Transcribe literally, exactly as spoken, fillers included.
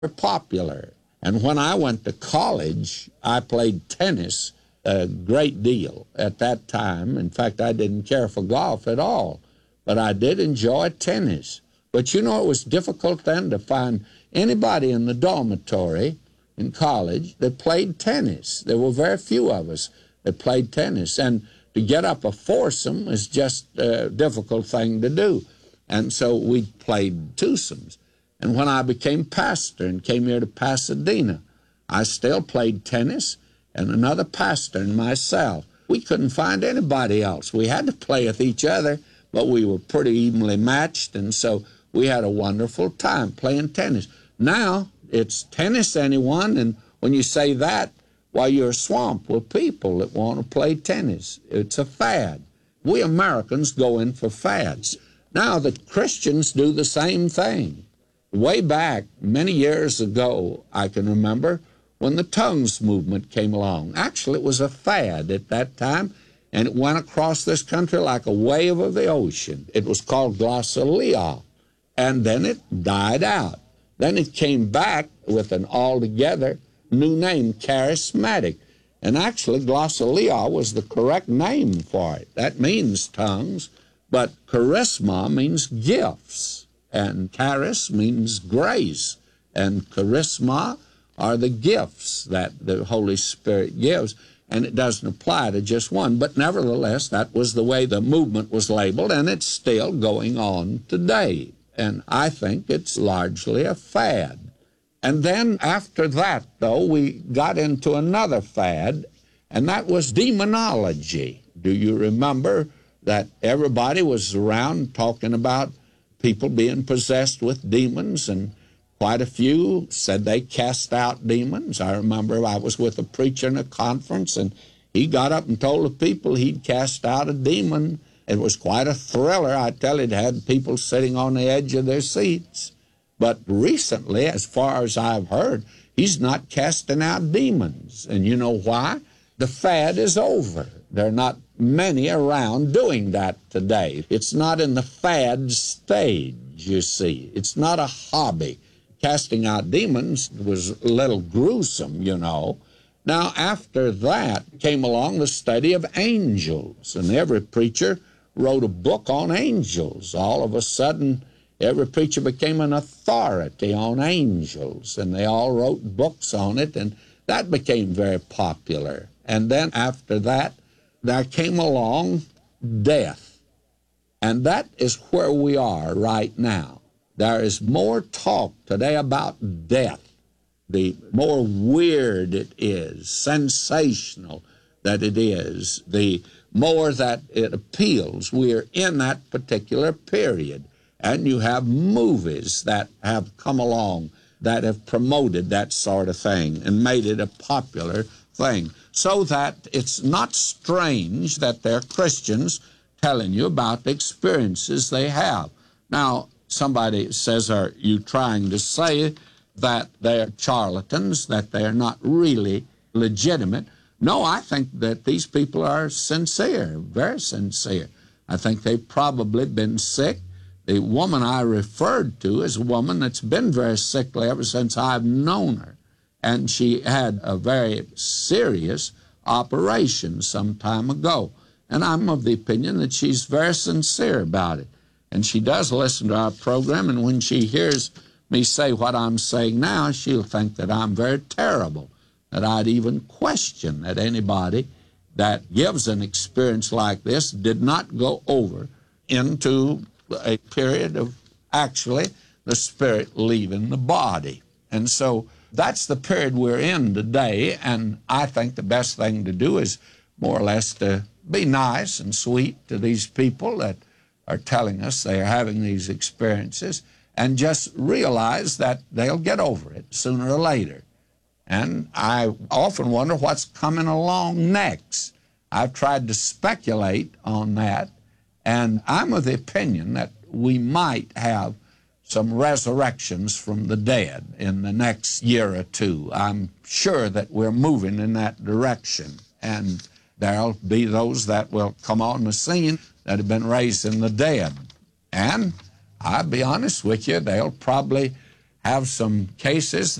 popular. And when I went to college, I played tennis a great deal at that time. In fact, I didn't care for golf at all, but I did enjoy tennis. But you know, it was difficult then to find anybody in the dormitory in college that played tennis. There were very few of us that played tennis, and to get up a foursome is just a difficult thing to do. And so we played twosomes. And when I became pastor and came here to Pasadena, I still played tennis, and another pastor and myself. We couldn't find anybody else. We had to play with each other, but we were pretty evenly matched, and so we had a wonderful time playing tennis. Now, it's tennis anyone, and when you say that, why, you're swamped with people that want to play tennis. It's a fad. We Americans go in for fads. Now, the Christians do the same thing. Way back, many years ago, I can remember, when the tongues movement came along. Actually, it was a fad at that time, and it went across this country like a wave of the ocean. It was called glossolalia, and then it died out. Then it came back with an altogether new name, charismatic. And actually, glossolalia was the correct name for it. That means tongues, but charisma means gifts, and charis means grace, and charisma are the gifts that the Holy Spirit gives, and it doesn't apply to just one. But nevertheless, that was the way the movement was labeled, and it's still going on today. And I think it's largely a fad. And then after that, though, we got into another fad, and that was demonology. Do you remember that everybody was around talking about people being possessed with demons, and quite a few said they cast out demons? I remember I was with a preacher in a conference, and he got up and told the people he'd cast out a demon. It was quite a thriller. I tell you, it had people sitting on the edge of their seats. But recently, as far as I've heard, he's not casting out demons. And you know why? The fad is over. There are not many around doing that today. It's not in the fad stage, you see. It's not a hobby. Casting out demons was a little gruesome, you know. Now, after that came along the study of angels, and every preacher wrote a book on angels. All of a sudden, every preacher became an authority on angels, and they all wrote books on it, and that became very popular. And then after that, there came along death, and that is where we are right now. There is more talk today about death. The more weird it is, sensational that it is, the more that it appeals. We're in that particular period. And you have movies that have come along that have promoted that sort of thing and made it a popular thing. So that it's not strange that they're Christians telling you about the experiences they have. Now, somebody says, are you trying to say that they're charlatans, that they're not really legitimate? No, I think that these people are sincere, very sincere. I think they've probably been sick. The woman I referred to is a woman that's been very sickly ever since I've known her. And she had a very serious operation some time ago. And I'm of the opinion that she's very sincere about it. And she does listen to our program, and when she hears me say what I'm saying now, she'll think that I'm very terrible, that I'd even question that anybody that gives an experience like this did not go over into a period of actually the spirit leaving the body. And so that's the period we're in today, and I think the best thing to do is more or less to be nice and sweet to these people that are telling us they are having these experiences, and just realize that they'll get over it sooner or later. And I often wonder what's coming along next. I've tried to speculate on that, and I'm of the opinion that we might have some resurrections from the dead in the next year or two. I'm sure that we're moving in that direction, and there'll be those that will come on the scene that have been raised in the dead. And I'll be honest with you, they'll probably have some cases